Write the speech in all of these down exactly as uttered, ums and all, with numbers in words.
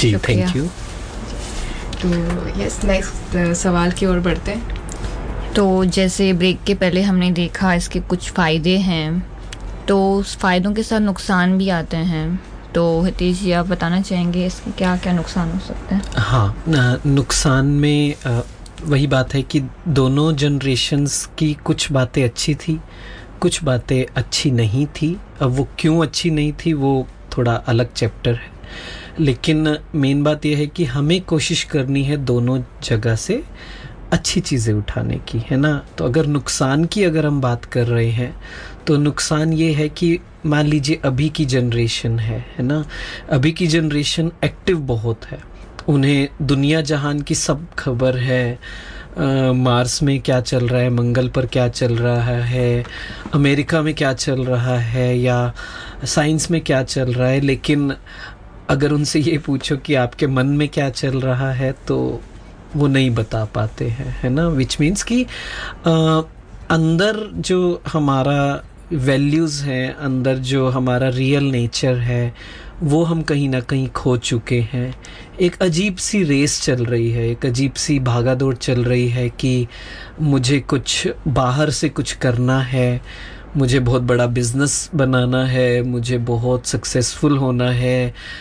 Ji, thank you. तो yes, next सवाल की ओर बढ़ते हैं। तो जैसे ब्रेक के पहले हमने देखा इसके कुछ फ़ायदे हैं, तो उस फ़ायदों के साथ नुकसान भी आते हैं। तो हितेश जी, आप बताना चाहेंगे इसके क्या क्या नुकसान हो सकते हैं? हाँ, नुकसान में आ, वही बात है कि दोनों जनरेशन्स की कुछ बातें अच्छी थी, कुछ बातें अच्छी नहीं थी। अब वो क्यों अच्छी नहीं थी वो थोड़ा अलग चैप्टर है, लेकिन मेन बात यह है कि हमें कोशिश करनी है दोनों जगह से अच्छी चीज़ें उठाने की, है ना। तो अगर नुकसान की अगर हम बात कर रहे हैं तो नुकसान ये है कि मान लीजिए अभी की जनरेशन है है ना, अभी की जनरेशन एक्टिव बहुत है, उन्हें दुनिया जहान की सब खबर है। आ, मार्स में क्या चल रहा है, मंगल पर क्या चल रहा है, अमेरिका में क्या चल रहा है, या साइंस में क्या चल रहा है। लेकिन अगर उनसे ये पूछो कि आपके मन में क्या चल रहा है तो वो नहीं बता पाते हैं, है ना। विच मीन्स कि आ, अंदर जो हमारा वैल्यूज़ हैं, अंदर जो हमारा रियल नेचर है, वो हम कहीं ना कहीं खो चुके हैं। एक अजीब सी रेस चल रही है, एक अजीब सी भागा दौड़ चल रही है कि मुझे कुछ बाहर से कुछ करना है, मुझे बहुत बड़ा बिजनेस बनाना है, मुझे बहुत सक्सेसफुल होना है,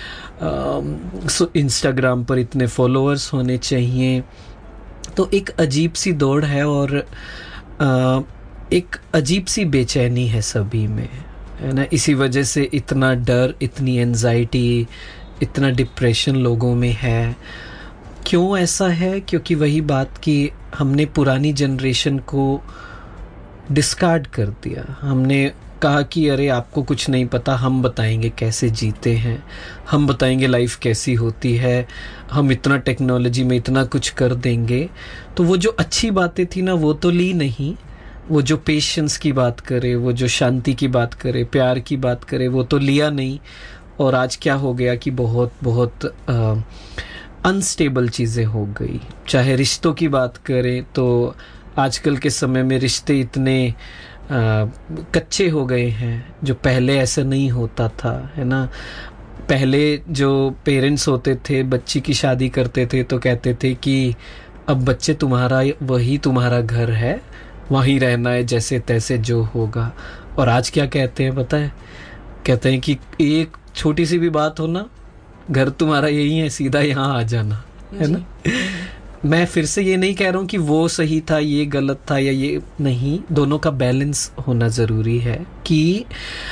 इंस्टाग्राम पर इतने फॉलोअर्स होने चाहिए। तो एक अजीब सी दौड़ है और आ, एक अजीब सी बेचैनी है सभी में, है ना। इसी वजह से इतना डर, इतनी एंजाइटी, इतना डिप्रेशन लोगों में है। क्यों ऐसा है? क्योंकि वही बात कि हमने पुरानी जनरेशन को डिस्कार्ड कर दिया। हमने कहा कि अरे आपको कुछ नहीं पता, हम बताएंगे कैसे जीते हैं, हम बताएंगे लाइफ कैसी होती है, हम इतना टेक्नोलॉजी में इतना कुछ कर देंगे। तो वो जो अच्छी बातें थी ना वो तो ली नहीं, वो जो पेशेंस की बात करे, वो जो शांति की बात करे, प्यार की बात करे, वो तो लिया नहीं। और आज क्या हो गया कि बहुत बहुत अनस्टेबल चीज़ें हो गई। चाहे रिश्तों की बात करें तो आजकल के समय में रिश्ते इतने आ, कच्चे हो गए हैं, जो पहले ऐसा नहीं होता था, है ना। पहले जो पेरेंट्स होते थे बच्ची की शादी करते थे तो कहते थे कि अब बच्चे तुम्हारा वही तुम्हारा घर है, वहीं रहना है, जैसे तैसे जो होगा। और आज क्या कहते हैं पता है? कहते हैं कि एक छोटी सी भी बात हो ना, घर तुम्हारा यही है, सीधा यहाँ आ जाना, है ना। मैं फिर से ये नहीं कह रहा हूँ कि वो सही था, ये गलत था, या ये नहीं। दोनों का बैलेंस होना ज़रूरी है कि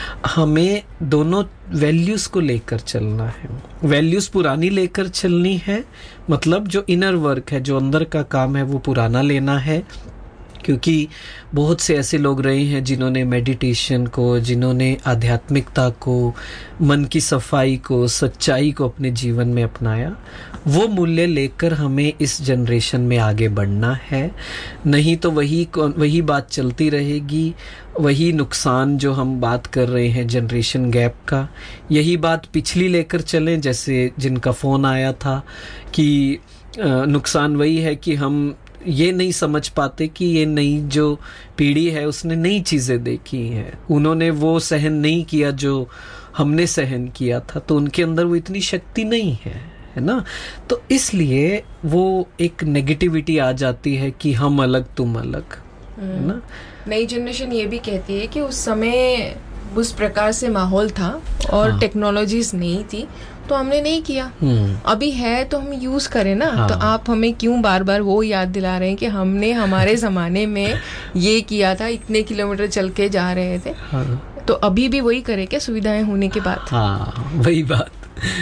हमें दोनों वैल्यूज़ को लेकर चलना है। वैल्यूज़ पुरानी लेकर चलनी है, मतलब जो इनर वर्क है, जो अंदर का काम है, वो पुराना लेना है। क्योंकि बहुत से ऐसे लोग रहे हैं जिन्होंने मेडिटेशन को, जिन्होंने आध्यात्मिकता को, मन की सफाई को, सच्चाई को अपने जीवन में अपनाया। वो मूल्य लेकर हमें इस जनरेशन में आगे बढ़ना है, नहीं तो वही वही बात चलती रहेगी। वही नुकसान जो हम बात कर रहे हैं जनरेशन गैप का, यही बात पिछली लेकर चलें। जैसे जिनका फ़ोन आया था कि नुकसान वही है कि हम ये नहीं समझ पाते कि ये नई जो पीढ़ी है उसने नई चीज़ें देखी हैं, उन्होंने वो सहन नहीं किया जो हमने सहन किया था, तो उनके अंदर वो इतनी शक्ति नहीं है, है ना। तो इसलिए वो एक नेगेटिविटी आ जाती है कि हम अलग तुम अलग, है ना। नई जनरेशन ये भी कहती है कि उस समय उस प्रकार से माहौल था और हाँ। टेक्नोलॉजीज नहीं थी तो हमने नहीं किया, अभी है तो हम यूज करें ना। हाँ। तो आप हमें क्यों बार बार वो याद दिला रहे हैं कि हमने हमारे ज़माने में ये किया था, इतने किलोमीटर चल के जा रहे थे। हाँ। तो अभी भी वही करें क्या सुविधाएं होने के बाद? हाँ, वही बात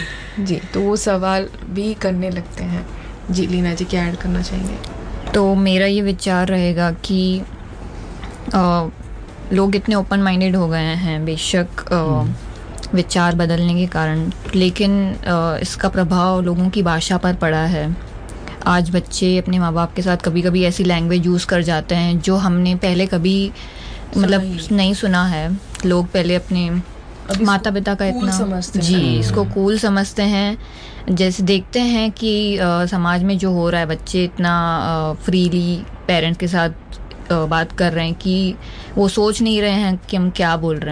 जी। तो वो सवाल भी करने लगते हैं। जी लीना जी, क्या ऐड करना चाहेंगे? तो मेरा ये विचार रहेगा कि आ, लोग इतने ओपन माइंडेड हो गए हैं, बेशक आ, विचार बदलने के कारण, लेकिन आ, इसका प्रभाव लोगों की भाषा पर पड़ा है। आज बच्चे अपने माँ बाप के साथ कभी कभी ऐसी लैंग्वेज यूज़ कर जाते हैं जो हमने पहले कभी मतलब नहीं सुना है। लोग पहले अपने माता पिता का इतना जी इसको कूल समझते हैं। जैसे देखते हैं कि आ, समाज में जो हो रहा है, बच्चे इतना फ्रीली पेरेंट्स के साथ आ, बात कर रहे हैं कि वो सोच नहीं रहे हैं कि हम क्या बोल रहे हैं।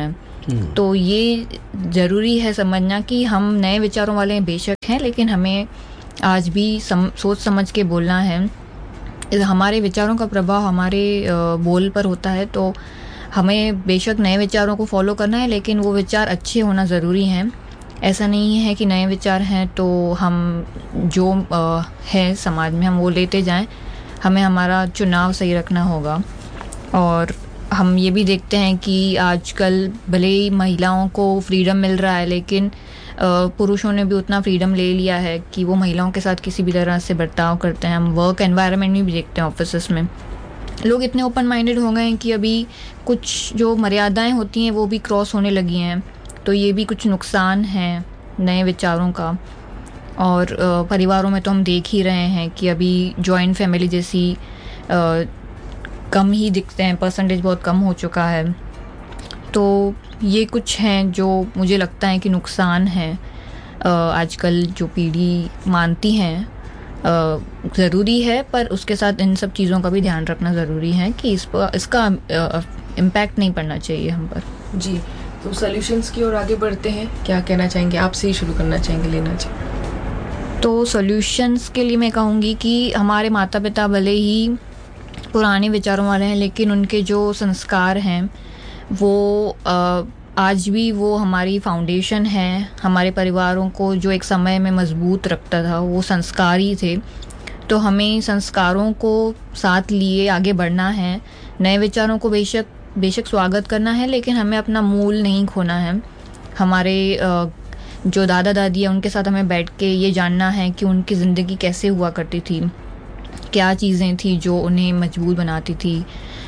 तो ये ज़रूरी है समझना कि हम नए विचारों वाले बेशक हैं, लेकिन हमें आज भी सम, सोच समझ के बोलना है। हमारे विचारों का प्रभाव हमारे बोल पर होता है, तो हमें बेशक नए विचारों को फॉलो करना है, लेकिन वो विचार अच्छे होना ज़रूरी हैं। ऐसा नहीं है कि नए विचार हैं तो हम जो आ, है समाज में हम वो लेते जाएं। हमें हमारा चुनाव सही रखना होगा। और हम ये भी देखते हैं कि आजकल भले ही महिलाओं को फ्रीडम मिल रहा है, लेकिन पुरुषों ने भी उतना फ्रीडम ले लिया है कि वो महिलाओं के साथ किसी भी तरह से बर्ताव करते हैं। हम वर्क एनवायरनमेंट में भी देखते हैं, ऑफिस में लोग इतने ओपन माइंडेड हो गए हैं कि अभी कुछ जो मर्यादाएं होती हैं वो भी क्रॉस होने लगी हैं। तो ये भी कुछ नुकसान है नए विचारों का। और परिवारों में तो हम देख ही रहे हैं कि अभी जॉइंट फैमिली जैसी आ, कम ही दिखते हैं, परसेंटेज बहुत कम हो चुका है। तो ये कुछ हैं जो मुझे लगता है कि नुकसान है आजकल जो पीढ़ी मानती हैं। ज़रूरी है, पर उसके साथ इन सब चीज़ों का भी ध्यान रखना ज़रूरी है कि इस पर इसका इम्पैक्ट नहीं पड़ना चाहिए हम पर। जी, तो सॉल्यूशंस की ओर आगे बढ़ते हैं। क्या कहना चाहेंगे? आपसे ही शुरू करना चाहेंगे, लेना चाहिए? तो सॉल्यूशंस के लिए मैं कहूँगी कि हमारे माता पिता भले ही पुराने विचारों वाले हैं, लेकिन उनके जो संस्कार हैं वो आ, आज भी वो हमारी फाउंडेशन है। हमारे परिवारों को जो एक समय में मजबूत रखता था वो संस्कार ही थे। तो हमें संस्कारों को साथ लिए आगे बढ़ना है। नए विचारों को बेशक बेशक स्वागत करना है, लेकिन हमें अपना मूल नहीं खोना है। हमारे जो दादा दादी है उनके साथ हमें बैठ के ये जानना है कि उनकी ज़िंदगी कैसे हुआ करती थी, क्या चीज़ें थी जो उन्हें मजबूत बनाती थी।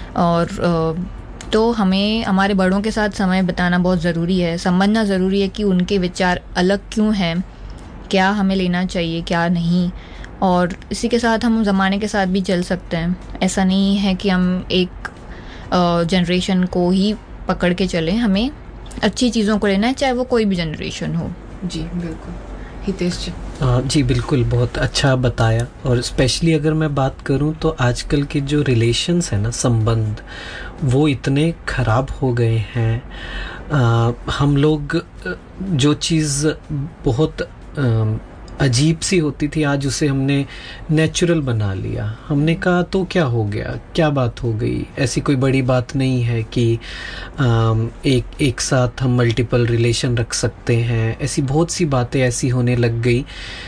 और तो हमें हमारे बड़ों के साथ समय बिताना बहुत ज़रूरी है। समझना ज़रूरी है कि उनके विचार अलग क्यों हैं, क्या हमें लेना चाहिए, क्या नहीं। और इसी के साथ हम ज़माने के साथ भी चल सकते हैं। ऐसा नहीं है कि हम एक जनरेशन को ही पकड़ के चलें। हमें अच्छी चीज़ों को लेना है, चाहे वो कोई भी जनरेशन हो। जी बिल्कुल। हितेश जी? हाँ जी, बिल्कुल, बहुत अच्छा बताया। और स्पेशली अगर मैं बात करूँ तो आजकल के जो रिलेशंस हैं ना, संबंध, वो इतने ख़राब हो गए हैं। आ, हम लोग जो चीज़ बहुत आ, अजीब सी होती थी, आज उसे हमने नेचुरल बना लिया। हमने कहा तो क्या हो गया, क्या बात हो गई, ऐसी कोई बड़ी बात नहीं है कि आ, एक एक साथ हम मल्टीपल रिलेशन रख सकते हैं। ऐसी बहुत सी बातें ऐसी होने लग गई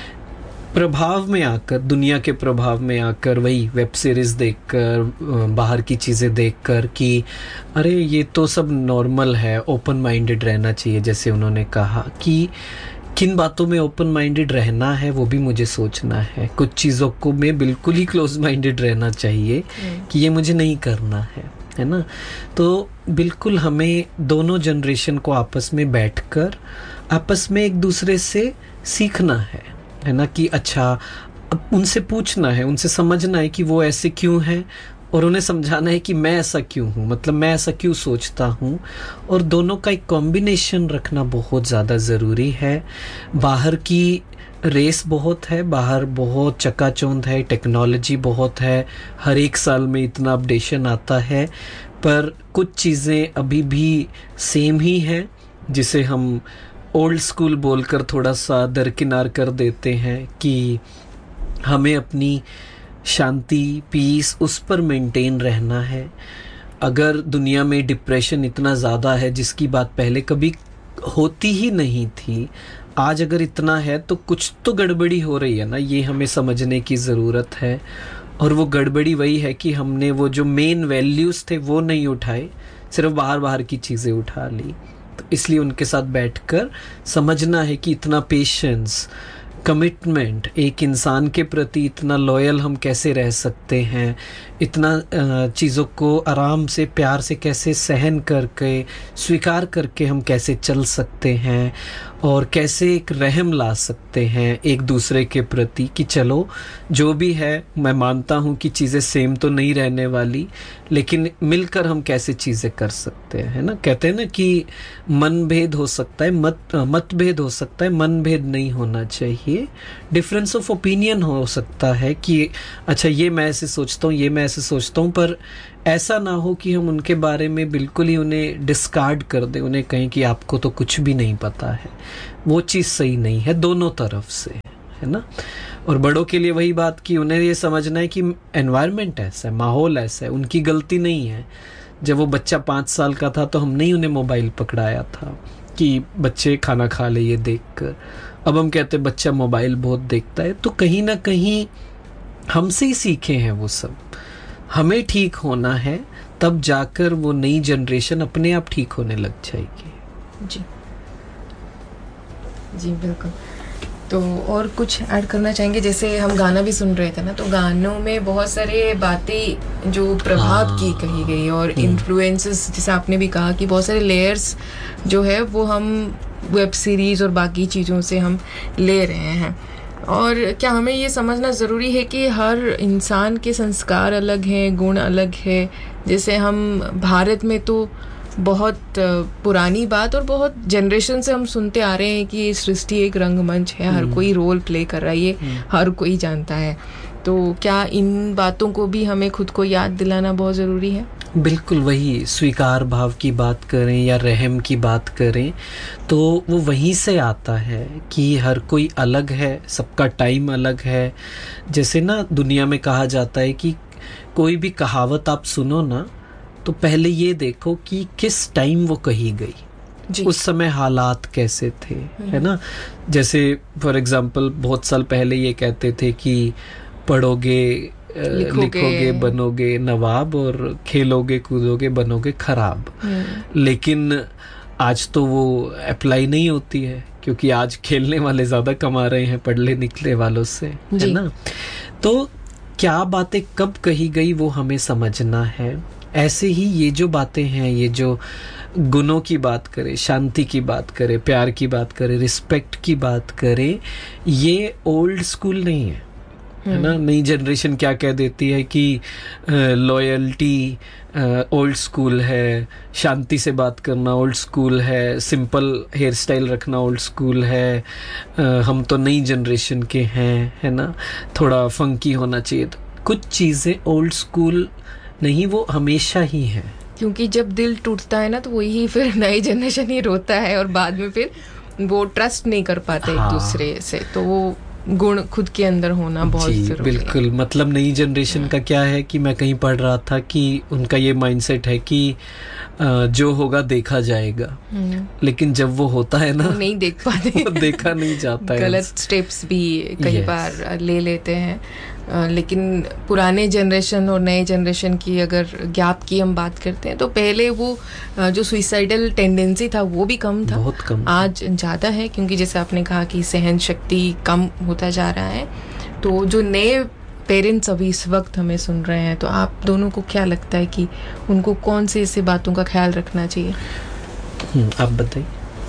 प्रभाव में आकर, दुनिया के प्रभाव में आकर, वही वेब सीरीज़ देखकर, बाहर की चीज़ें देखकर कि अरे ये तो सब नॉर्मल है, ओपन माइंडेड रहना चाहिए। जैसे उन्होंने कहा कि किन बातों में ओपन माइंडेड रहना है वो भी मुझे सोचना है। कुछ चीज़ों को मैं बिल्कुल ही क्लोज माइंडेड रहना चाहिए कि ये मुझे नहीं करना है, है ना। तो बिल्कुल हमें दोनों जनरेशन को आपस में बैठकर आपस में एक दूसरे से सीखना है, है ना, कि अच्छा उनसे पूछना है, उनसे समझना है कि वो ऐसे क्यों हैं, और उन्हें समझाना है कि मैं ऐसा क्यों हूँ, मतलब मैं ऐसा क्यों सोचता हूँ। और दोनों का एक कॉम्बिनेशन रखना बहुत ज़्यादा ज़रूरी है। बाहर की रेस बहुत है, बाहर बहुत चकाचौंध है, टेक्नोलॉजी बहुत है, हर एक साल में इतना अपडेशन आता है, पर कुछ चीज़ें अभी भी सेम ही हैं, जिसे हम ओल्ड स्कूल बोलकर थोड़ा सा दरकिनार कर देते हैं कि हमें अपनी शांति, पीस, उस पर मेंटेन रहना है। अगर दुनिया में डिप्रेशन इतना ज़्यादा है जिसकी बात पहले कभी होती ही नहीं थी, आज अगर इतना है तो कुछ तो गड़बड़ी हो रही है ना, ये हमें समझने की ज़रूरत है। और वो गड़बड़ी वही है कि हमने वो जो मेन वैल्यूज़ थे वो नहीं उठाए, सिर्फ बाहर बाहर की चीज़ें उठा ली। तो इसलिए उनके साथ बैठकर समझना है कि इतना पेशेंस, कमिटमेंट, एक इंसान के प्रति इतना लॉयल हम कैसे रह सकते हैं, इतना चीज़ों को आराम से, प्यार से कैसे सहन करके, स्वीकार करके हम कैसे चल सकते हैं, और कैसे एक रहम ला सकते हैं एक दूसरे के प्रति कि चलो जो भी है, मैं मानता हूँ कि चीज़ें सेम तो नहीं रहने वाली, लेकिन मिलकर हम कैसे चीज़ें कर सकते हैं, है ना। कहते हैं ना कि मन भेद हो सकता है, मत मतभेद हो सकता है, मन भेद नहीं होना चाहिए। डिफरेंस ऑफ ओपिनियन हो सकता है कि अच्छा ये मैं ऐसे सोचता हूँ, ये मैं ऐसे सोचता हूँ, पर ऐसा ना हो कि हम उनके बारे में बिल्कुल ही उन्हें डिस्कार्ड कर दें, उन्हें कहें कि आपको तो कुछ भी नहीं पता है। वो चीज़ सही नहीं है, दोनों तरफ से, है ना। और बड़ों के लिए वही बात कि उन्हें ये समझना है कि एनवायरनमेंट ऐसा है, माहौल ऐसा है, उनकी गलती नहीं है। जब वो बच्चा पाँच साल का था तो हमने ही उन्हें मोबाइल पकड़ाया था कि बच्चे खाना खा ले ये देख कर। अब हम कहते हैं बच्चा मोबाइल बहुत देखता है, तो कहीं ना कहीं हमसे ही सीखे हैं वो सब। हमें ठीक होना है, तब जाकर वो नई जनरेशन अपने आप ठीक होने लग जाएगी। जी जी बिल्कुल। तो और कुछ ऐड करना चाहेंगे? जैसे हम गाना भी सुन रहे थे ना, तो गानों में बहुत सारे बातें जो प्रभाव हाँ। की कही गई और इन्फ्लुएंसेस, जैसे आपने भी कहा कि बहुत सारे लेयर्स जो है वो हम वेब सीरीज और बाकी चीज़ों से हम ले रहे हैं। और क्या हमें ये समझना ज़रूरी है कि हर इंसान के संस्कार अलग हैं, गुण अलग है। जैसे हम भारत में तो बहुत पुरानी बात और बहुत जनरेशन से हम सुनते आ रहे हैं कि सृष्टि एक रंगमंच है, हर कोई रोल प्ले कर रहा है, ये हर कोई जानता है। तो क्या इन बातों को भी हमें खुद को याद दिलाना बहुत ज़रूरी है? बिल्कुल, वही स्वीकार भाव की बात करें या रहम की बात करें तो वो वहीं से आता है कि हर कोई अलग है, सबका टाइम अलग है। जैसे ना दुनिया में कहा जाता है कि कोई भी कहावत आप सुनो ना तो पहले ये देखो कि किस टाइम वो कही गई, उस समय हालात कैसे थे, है ना। जैसे फॉर एग्जांपल बहुत साल पहले ये कहते थे कि पढ़ोगे लिखोगे, लिखोगे बनोगे नवाब और खेलोगे कूदोगे बनोगे खराब। लेकिन आज तो वो अप्लाई नहीं होती है, क्योंकि आज खेलने वाले ज्यादा कमा रहे हैं पढ़ने निकले वालों से, है ना। तो क्या बातें कब कही गई वो हमें समझना है। ऐसे ही ये जो बातें हैं, ये जो गुणों की बात करें, शांति की बात करें, प्यार की बात करें, रिस्पेक्ट की बात करें, ये ओल्ड स्कूल नहीं है, है ना। नई जनरेशन क्या कह देती है कि लॉयल्टी ओल्ड स्कूल है, शांति से बात करना ओल्ड स्कूल है, सिंपल हेयर स्टाइल रखना ओल्ड स्कूल है, आ, हम तो नई जनरेशन के हैं, है ना, थोड़ा फंकी होना चाहिए। तो कुछ चीज़ें ओल्ड स्कूल नहीं, वो हमेशा ही है। क्योंकि जब दिल टूटता है ना तो वही फिर नई जनरेशन ही रोता है और बाद में फिर वो ट्रस्ट नहीं कर पाते हाँ। एक दूसरे से। तो वो गुण खुद के अंदर होना बहुत जरूरी है। बिल्कुल, मतलब नई जनरेशन का क्या है कि मैं कहीं पढ़ रहा था कि उनका ये माइंडसेट है कि जो होगा देखा जाएगा, लेकिन जब वो होता है ना नहीं देख पाते देखा नहीं जाता है। गलत स्टेप्स भी कई yes. बार ले लेते हैं। लेकिन पुराने जनरेशन और नए जनरेशन की अगर गैप की हम बात करते हैं तो पहले वो जो सुइसाइडल टेंडेंसी था वो भी कम था, बहुत कम। आज ज़्यादा है, क्योंकि जैसे आपने कहा कि सहन शक्ति कम होता जा रहा है। तो जो नए पेरेंट्स अभी इस वक्त हमें सुन रहे हैं, तो आप दोनों को क्या लगता है कि उनको कौन से ऐसे बातों का ख्याल रखना चाहिए? आप बताइए।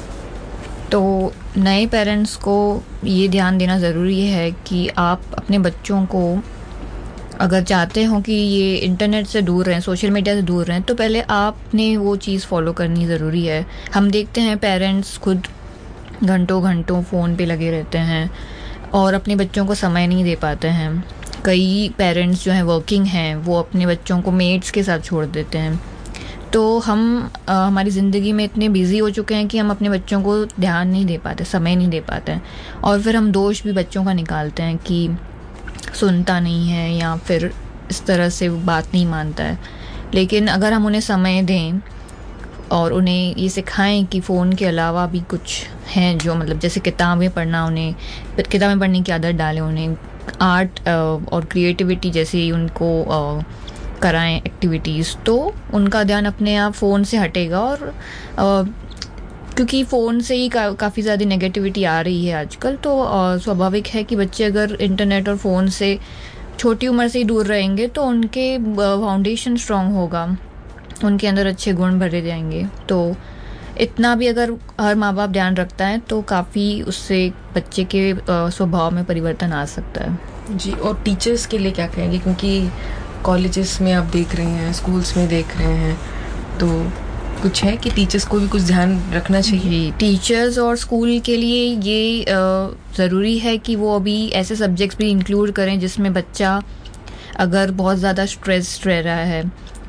तो नए पेरेंट्स को ये ध्यान देना ज़रूरी है कि आप अपने बच्चों को अगर चाहते हो कि ये इंटरनेट से दूर रहें, सोशल मीडिया से दूर रहें, तो पहले आपने वो चीज़ फॉलो करनी ज़रूरी है। हम देखते हैं पेरेंट्स खुद घंटों घंटों फ़ोन पे लगे रहते हैं और अपने बच्चों को समय नहीं दे पाते हैं। कई पेरेंट्स जो हैं वर्किंग हैं, वो अपने बच्चों को मेड्स के साथ छोड़ देते हैं। तो हम आ, हमारी ज़िंदगी में इतने बिज़ी हो चुके हैं कि हम अपने बच्चों को ध्यान नहीं दे पाते, समय नहीं दे पाते हैं, और फिर हम दोष भी बच्चों का निकालते हैं कि सुनता नहीं है या फिर इस तरह से बात नहीं मानता है। लेकिन अगर हम उन्हें समय दें और उन्हें ये सिखाएं कि फ़ोन के अलावा भी कुछ हैं जो, मतलब जैसे किताबें पढ़ना, उन्हें किताबें पढ़ने की आदत डालें, उन्हें आर्ट और क्रिएटिविटी जैसी उनको कराएं एक्टिविटीज़, तो उनका ध्यान अपने आप फ़ोन से हटेगा। और आ, क्योंकि फ़ोन से ही का, काफ़ी ज़्यादा नेगेटिविटी आ रही है आजकल, तो आ, स्वाभाविक है कि बच्चे अगर इंटरनेट और फ़ोन से छोटी उम्र से ही दूर रहेंगे तो उनके फाउंडेशन स्ट्रॉन्ग होगा, उनके अंदर अच्छे गुण भरे जाएंगे। तो इतना भी अगर हर माँ बाप ध्यान रखता है तो काफ़ी उससे बच्चे के स्वभाव में परिवर्तन आ सकता है। जी, और टीचर्स के लिए क्या कहेंगे? क्योंकि कॉलेजेस में आप देख रहे हैं, स्कूल्स में देख रहे हैं, तो कुछ है कि टीचर्स को भी कुछ ध्यान रखना चाहिए? टीचर्स और स्कूल के लिए ये ज़रूरी है कि वो अभी ऐसे सब्जेक्ट्स भी इंक्लूड करें जिसमें बच्चा अगर बहुत ज़्यादा स्ट्रेस्ड रह रहा है,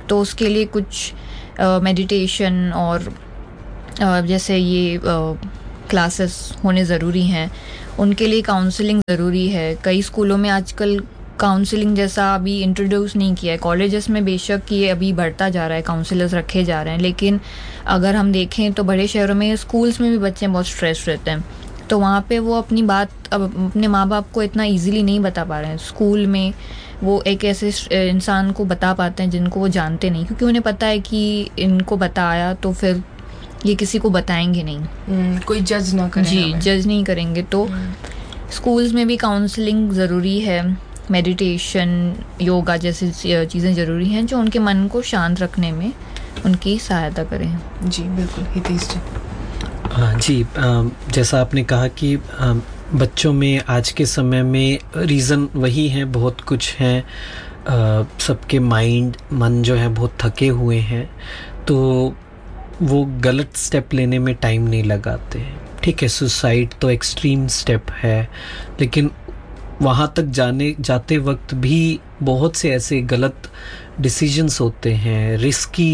तो उसके लिए कुछ मेडिटेशन uh, और uh, जैसे ये क्लासेस uh, होने ज़रूरी हैं. उनके लिए काउंसलिंग ज़रूरी है. कई स्कूलों में आजकल काउंसलिंग जैसा अभी इंट्रोड्यूस नहीं किया है. कॉलेजेस में बेशक ये अभी बढ़ता जा रहा है, काउंसलर्स रखे जा रहे हैं, लेकिन अगर हम देखें तो बड़े शहरों में स्कूल्स में भी बच्चे बहुत स्ट्रेस रहते हैं, तो वहाँ पे वो अपनी बात अब अपने माँ बाप को इतना इजीली नहीं बता पा रहे हैं. स्कूल में वो एक ऐसे इंसान को बता पाते हैं जिनको वो जानते नहीं, क्योंकि उन्हें पता है कि इनको बताया तो फिर ये किसी को बताएंगे नहीं, hmm, कोई जज ना करें. जी, जज नहीं करेंगे. तो स्कूल्स में भी काउंसलिंग ज़रूरी है. मेडिटेशन, योगा जैसी चीज़ें ज़रूरी हैं जो उनके मन को शांत रखने में उनकी सहायता करें. जी बिल्कुल. हितेश जी. हाँ जी, जैसा आपने कहा कि बच्चों में आज के समय में रीज़न वही है, बहुत कुछ हैं, सबके माइंड मन जो है बहुत थके हुए हैं, तो वो गलत स्टेप लेने में टाइम नहीं लगाते हैं. ठीक है, सुसाइड तो एक्सट्रीम स्टेप है, लेकिन वहाँ तक जाने जाते वक्त भी बहुत से ऐसे गलत डिसीजंस होते हैं. रिस्की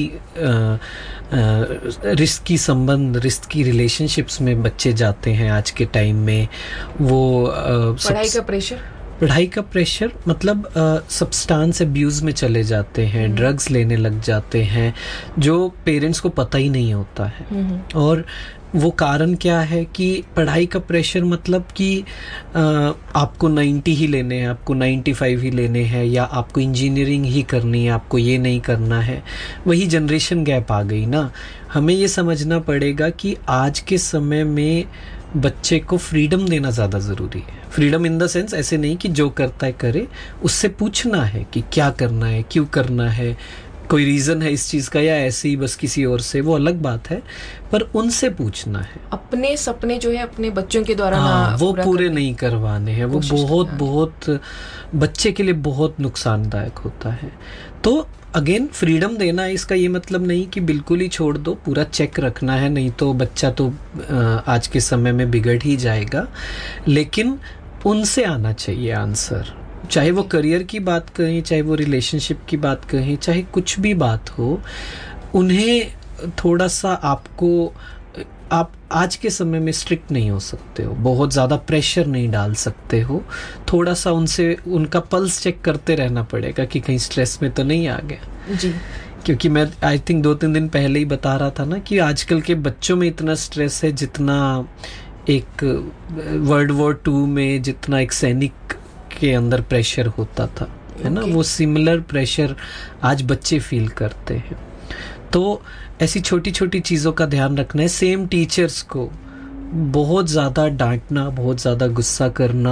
रिस्की संबंध, रिस्की रिलेशनशिप्स में बच्चे जाते हैं आज के टाइम में. वो पढ़ाई का प्रेशर पढ़ाई का प्रेशर मतलब सब्सटेंस अब्यूज़ में चले जाते हैं, ड्रग्स लेने लग जाते हैं, जो पेरेंट्स को पता ही नहीं होता है. और वो कारण क्या है कि पढ़ाई का प्रेशर मतलब कि आ, आपको नब्बे ही लेने हैं, आपको पचानवे ही लेने हैं, या आपको इंजीनियरिंग ही करनी है, आपको ये नहीं करना है. वही जनरेशन गैप आ गई ना. हमें ये समझना पड़ेगा कि आज के समय में बच्चे को फ्रीडम देना ज़्यादा ज़रूरी है. फ्रीडम इन द सेंस ऐसे नहीं कि जो करता है करे, उससे पूछना है कि क्या करना है, क्यों करना है, कोई रीज़न है इस चीज़ का, या ऐसे ही बस किसी और से, वो अलग बात है, पर उनसे पूछना है. अपने सपने जो है अपने बच्चों के द्वारा हाँ, वो पूरे नहीं करवाने हैं. वो बहुत बहुत बच्चे के लिए बहुत नुकसानदायक होता है. तो अगेन फ्रीडम देना है, इसका ये मतलब नहीं कि बिल्कुल ही छोड़ दो, पूरा चेक रखना है, नहीं तो बच्चा तो आज के समय में बिगड़ ही जाएगा. लेकिन उनसे आना चाहिए आंसर, चाहे वो करियर की बात कहें, चाहे वो रिलेशनशिप की बात कहें, चाहे कुछ भी बात हो. उन्हें थोड़ा सा आपको, आप आज के समय में स्ट्रिक्ट नहीं हो सकते हो, बहुत ज़्यादा प्रेशर नहीं डाल सकते हो. थोड़ा सा उनसे उनका पल्स चेक करते रहना पड़ेगा कि कहीं स्ट्रेस में तो नहीं आ गया. जी. क्योंकि मैं आई थिंक दो तीन दिन पहले ही बता रहा था ना कि आजकल के बच्चों में इतना स्ट्रेस है जितना एक वर्ल्ड वॉर टू में जितना एक सैनिक के अंदर प्रेशर होता था, है ना. वो सिमिलर प्रेशर आज बच्चे फील करते हैं. तो ऐसी छोटी छोटी चीज़ों का ध्यान रखना है. सेम टीचर्स को बहुत ज़्यादा डांटना, बहुत ज़्यादा गुस्सा करना,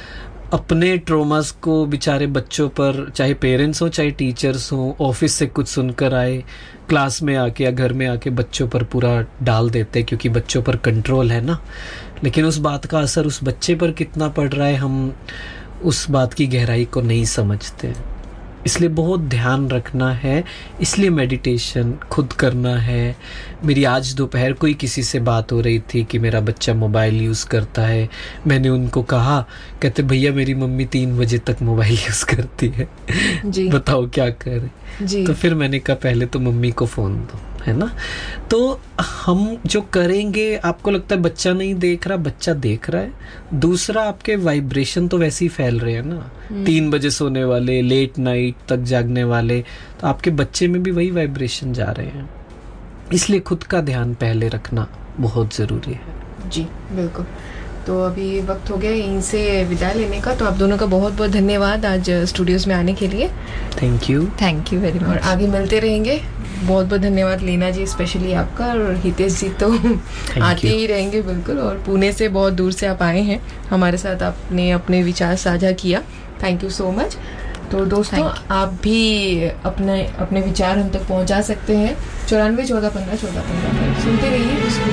अपने ट्रोमास को बेचारे बच्चों पर, चाहे पेरेंट्स हो चाहे टीचर्स हो, ऑफिस से कुछ सुनकर आए, क्लास में आके या घर में आके बच्चों पर पूरा डाल देते, क्योंकि बच्चों पर कंट्रोल है ना. लेकिन उस बात का असर उस बच्चे पर कितना पड़ रहा है, हम उस बात की गहराई को नहीं समझते. इसलिए बहुत ध्यान रखना है. इसलिए मेडिटेशन खुद करना है. मेरी आज दोपहर को ही किसी से बात हो रही थी कि मेरा बच्चा मोबाइल यूज़ करता है. मैंने उनको कहा, कहते भैया मेरी मम्मी तीन बजे तक मोबाइल यूज़ करती है. जी. बताओ क्या करें. जी. तो फिर मैंने कहा पहले तो मम्मी को फ़ोन दो, है ना. तो हम जो करेंगे, आपको लगता है बच्चा नहीं देख रहा, बच्चा देख रहा है. दूसरा, आपके वाइब्रेशन तो वैसे ही फैल रहे हैं ना. तीन बजे सोने वाले, लेट नाइट तक जागने वाले, तो आपके बच्चे में भी वही वाइब्रेशन जा रहे हैं. इसलिए खुद का ध्यान पहले रखना बहुत ज़रूरी है. जी बिल्कुल. तो अभी वक्त हो गया यहीं से विदाई लेने का. तो आप दोनों का बहुत बहुत धन्यवाद आज स्टूडियोज में आने के लिए. Thank you. Thank you very much. और आगे मिलते रहेंगे. बहुत बहुत धन्यवाद लीना जी, स्पेशली आपका. और हितेश जी तो आते ही रहेंगे बिल्कुल. और पुणे से बहुत दूर से आप आए हैं, हमारे साथ आपने अपने विचार साझा किया. Thank you so much. तो दोस्तों आप भी अपने अपने विचार हम तक पहुंचा सकते हैं. चौरानवे चौदह पंद्रह चौदह पंद्रह सुनते रहिए.